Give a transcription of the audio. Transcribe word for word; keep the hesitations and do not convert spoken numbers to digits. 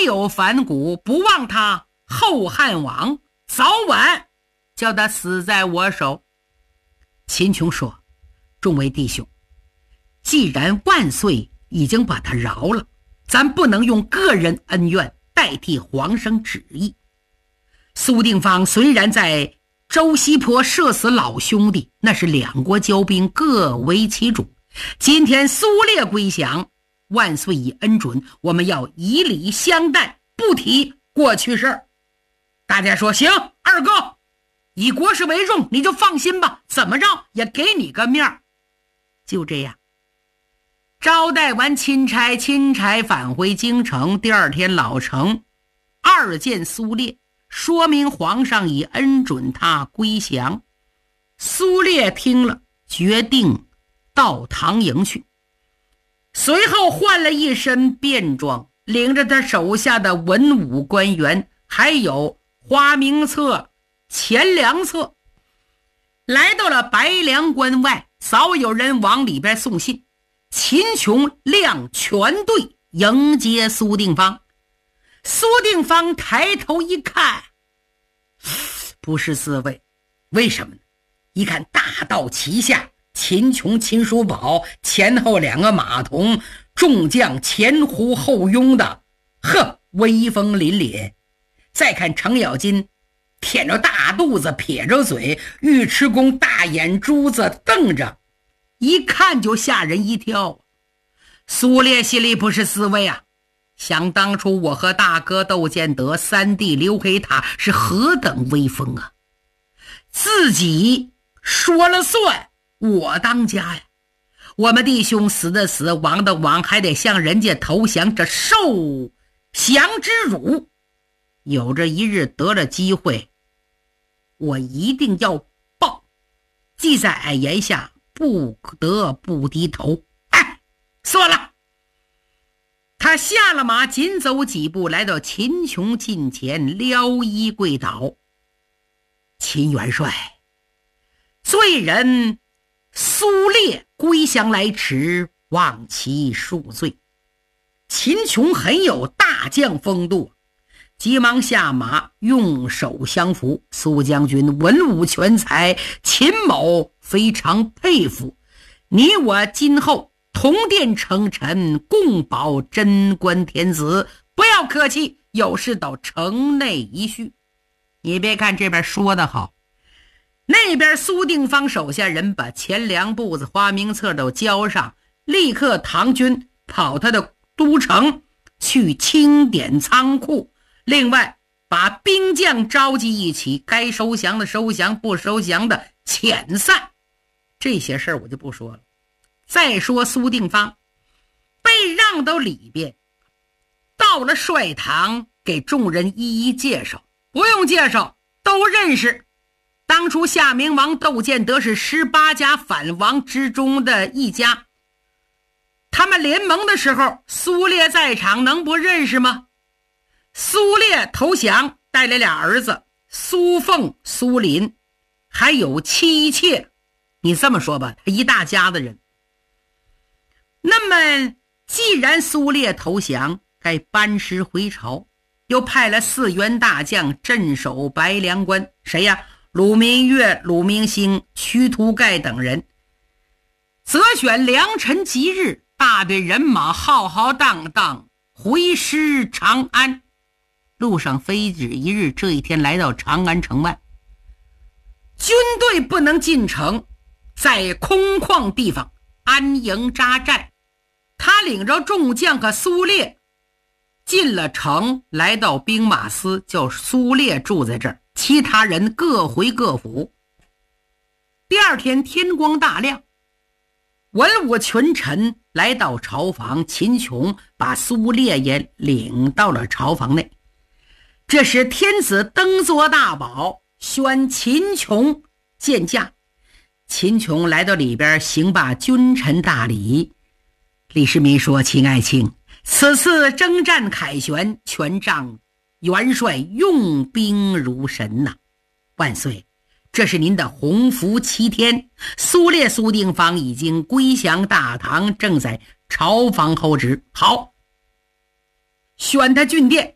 有反骨，不忘他后汉王，早晚叫他死在我手。秦琼说，众位弟兄，既然万岁已经把他饶了，咱不能用个人恩怨代替皇上旨意。苏定方虽然在周西坡射死老兄弟，那是两国交兵，各为其主。今天苏烈归降，万岁已恩准，我们要以礼相待，不提过去事。大家说行，二哥以国事为重，你就放心吧，怎么着也给你个面儿。就这样招待完钦差，钦差返回京城。第二天老成二见苏烈，说明皇上已恩准他归降。苏烈听了，决定到唐营去。随后换了一身便装，领着他手下的文武官员，还有花名册、钱粮册，来到了白凉关外。早有人往里边送信，秦琼亮全队迎接苏定方。苏定方抬头一看，不是滋味。为什么呢？一看大道旗下，秦琼、秦叔宝前后两个马童，众将前呼后拥的，呵，威风凛凛。再看程咬金舔着大肚子，撇着嘴，尉迟恭大眼珠子瞪着，一看就吓人一跳。苏烈心里不是滋味啊，想当初我和大哥窦建德三弟刘黑塔是何等威风啊，自己说了算，我当家呀，我们弟兄死的死，亡的亡，还得向人家投降，这受降之辱。有这一日得了机会，我一定要报，记在俺言下，不得不低头。哎，算了。他下了马，紧走几步，来到秦琼近前，撩衣跪倒。秦元帅，罪人苏烈归降来迟，望其恕罪。秦琼很有大将风度，急忙下马，用手相扶。苏将军文武全才，秦某非常佩服。你我今后同殿称臣，共保贞观天子，不要客气，有事到城内一叙。你别看这边说得好，那边苏定方手下人把钱粮簿子、花名册都交上，立刻唐军跑他的都城去清点仓库，另外把兵将召集一起，该收降的收降，不收降的遣散。这些事儿我就不说了。再说苏定方被让到里边，到了帅堂，给众人一一介绍。不用介绍，都认识。当初夏明王窦建德是十八家反王之中的一家，他们联盟的时候，苏烈在场，能不认识吗？苏烈投降，带来俩儿子，苏凤、苏林，还有妻妾。你这么说吧，他一大家子人。那么既然苏烈投降，该班师回朝，又派了四员大将镇守白凉关。谁呀？鲁明月、鲁明星、屈图盖等人，择选良辰吉日，大队人马浩浩荡荡回师长安。路上非止一日，这一天来到长安城外。军队不能进城，在空旷地方安营扎寨。他领着众将和苏烈进了城，来到兵马司，叫苏烈住在这儿，其他人各回各府。第二天天光大亮，文武群臣来到朝房，秦琼把苏烈也领到了朝房内。这时天子登坐大宝，宣秦琼见驾。秦琼来到里边，行罢君臣大礼。李世民说：秦爱卿，此次征战凯旋，全仗元帅用兵如神呐、啊！万岁，这是您的鸿福齐天。苏烈、苏定方已经归降大唐，正在朝房候旨。好，选他郡殿，